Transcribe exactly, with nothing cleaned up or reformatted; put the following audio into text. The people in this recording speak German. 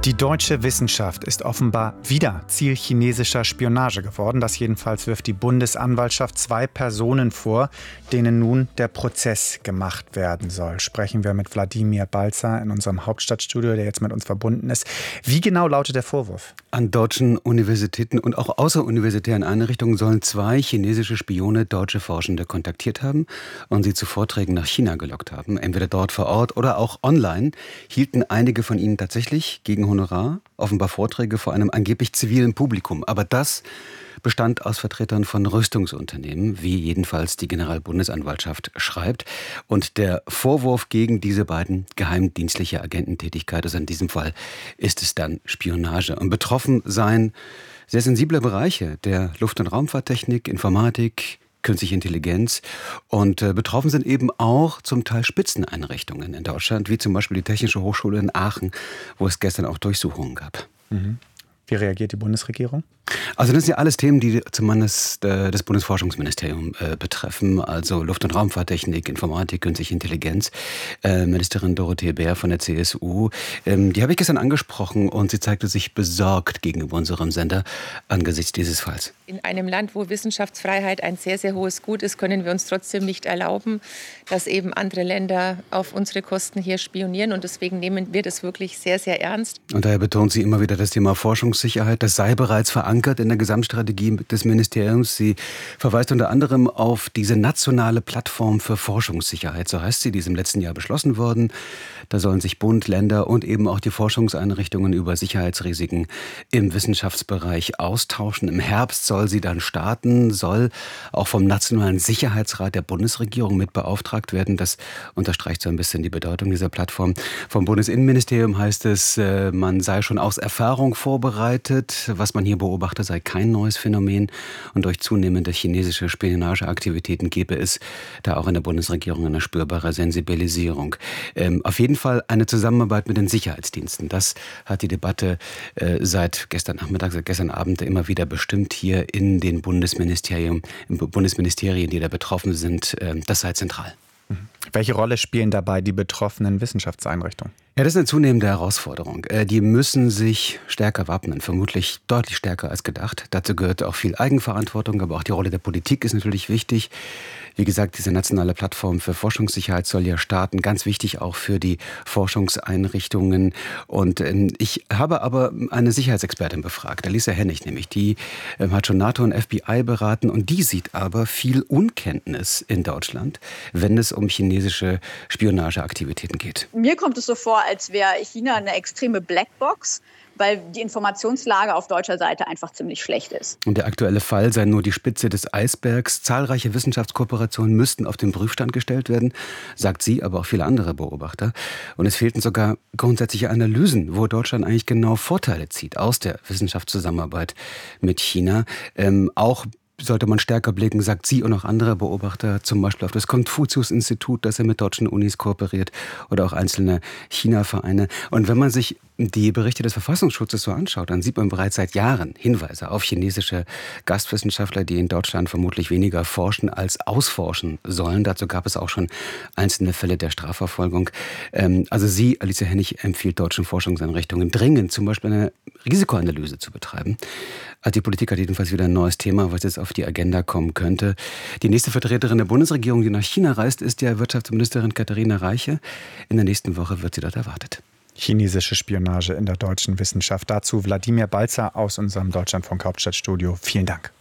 Die deutsche Wissenschaft ist offenbar wieder Ziel chinesischer Spionage geworden. Das jedenfalls wirft die Bundesanwaltschaft zwei Personen vor, denen nun der Prozess gemacht werden soll. Sprechen wir mit Wladimir Balzer in unserem Hauptstadtstudio, der jetzt mit uns verbunden ist. Wie genau lautet der Vorwurf? An deutschen Universitäten und auch außeruniversitären Einrichtungen sollen zwei chinesische Spione deutsche Forschende kontaktiert haben und sie zu Vorträgen nach China gelockt haben. Entweder dort vor Ort oder auch online hielten einige von ihnen tatsächlich gegen Honorar offenbar Vorträge vor einem angeblich zivilen Publikum. Aber das bestand aus Vertretern von Rüstungsunternehmen, wie jedenfalls die Generalbundesanwaltschaft schreibt. Und der Vorwurf gegen diese beiden geheimdienstliche Agententätigkeit, also in diesem Fall ist es dann Spionage. Und betroffen seien sehr sensible Bereiche der Luft- und Raumfahrttechnik, Informatik, künstliche Intelligenz. Und äh, betroffen sind eben auch zum Teil Spitzeneinrichtungen in Deutschland, wie zum Beispiel die Technische Hochschule in Aachen, wo es gestern auch Durchsuchungen gab. Mhm. Wie reagiert die Bundesregierung? Also das sind ja alles Themen, die zumindest das Bundesforschungsministerium äh, betreffen, also Luft- und Raumfahrttechnik, Informatik, künstliche Intelligenz. Äh, Ministerin Dorothee Bär von der C S U, ähm, die habe ich gestern angesprochen und sie zeigte sich besorgt gegenüber unserem Sender angesichts dieses Falls. In einem Land, wo Wissenschaftsfreiheit ein sehr, sehr hohes Gut ist, können wir uns trotzdem nicht erlauben, dass eben andere Länder auf unsere Kosten hier spionieren. Und deswegen nehmen wir das wirklich sehr, sehr ernst. Und daher betont sie immer wieder das Thema Forschungssicherheit. Das sei bereits verankert in der Gesamtstrategie des Ministeriums. Sie verweist unter anderem auf diese nationale Plattform für Forschungssicherheit. So heißt sie, die ist im letzten Jahr beschlossen worden. Da sollen sich Bund, Länder und eben auch die Forschungseinrichtungen über Sicherheitsrisiken im Wissenschaftsbereich austauschen. Im Herbst soll sie dann starten, soll auch vom Nationalen Sicherheitsrat der Bundesregierung mit beauftragt werden. Das unterstreicht so ein bisschen die Bedeutung dieser Plattform. Vom Bundesinnenministerium heißt es, man sei schon aus Erfahrung vorbereitet. Was man hier beobachte, sei kein neues Phänomen. Und durch zunehmende chinesische Spionageaktivitäten gebe es da auch in der Bundesregierung eine spürbare Sensibilisierung. Ähm, auf jeden Fall eine Zusammenarbeit mit den Sicherheitsdiensten. Das hat die Debatte äh, seit gestern Nachmittag, seit gestern Abend immer wieder bestimmt hier in den Bundesministerien, in Bundesministerien, die da betroffen sind. Äh, das sei zentral. Welche Rolle spielen dabei die betroffenen Wissenschaftseinrichtungen? Ja, das ist eine zunehmende Herausforderung. Die müssen sich stärker wappnen, vermutlich deutlich stärker als gedacht. Dazu gehört auch viel Eigenverantwortung, aber auch die Rolle der Politik ist natürlich wichtig. Wie gesagt, diese nationale Plattform für Forschungssicherheit soll ja starten, ganz wichtig auch für die Forschungseinrichtungen. Und ähm, ich habe aber eine Sicherheitsexpertin befragt, Alisa Hennig nämlich, die ähm, hat schon NATO und F B I beraten und die sieht aber viel Unkenntnis in Deutschland, wenn es um chinesische Spionageaktivitäten geht. Mir kommt es so vor, als wäre China eine extreme Blackbox, weil die Informationslage auf deutscher Seite einfach ziemlich schlecht ist. Und der aktuelle Fall sei nur die Spitze des Eisbergs. Zahlreiche Wissenschaftskooperationen müssten auf den Prüfstand gestellt werden, sagt sie, aber auch viele andere Beobachter. Und es fehlten sogar grundsätzliche Analysen, wo Deutschland eigentlich genau Vorteile zieht aus der Wissenschaftszusammenarbeit mit China. Ähm, auch sollte man stärker blicken, sagt sie und auch andere Beobachter, zum Beispiel auf das Konfuzius-Institut, das ja mit deutschen Unis kooperiert oder auch einzelne China-Vereine. Und wenn man sich die Berichte des Verfassungsschutzes so anschaut, dann sieht man bereits seit Jahren Hinweise auf chinesische Gastwissenschaftler, die in Deutschland vermutlich weniger forschen als ausforschen sollen. Dazu gab es auch schon einzelne Fälle der Strafverfolgung. Ähm, also sie, Alisa Hennig, empfiehlt deutschen Forschungseinrichtungen dringend, zum Beispiel eine Risikoanalyse zu betreiben. Die Politik hat jedenfalls wieder ein neues Thema, was jetzt auf die Agenda kommen könnte. Die nächste Vertreterin der Bundesregierung, die nach China reist, ist ja Wirtschaftsministerin Katharina Reiche. In der nächsten Woche wird sie dort erwartet. Chinesische Spionage in der deutschen Wissenschaft. Dazu Wladimir Balzer aus unserem Deutschlandfunk Hauptstadtstudio. Vielen Dank.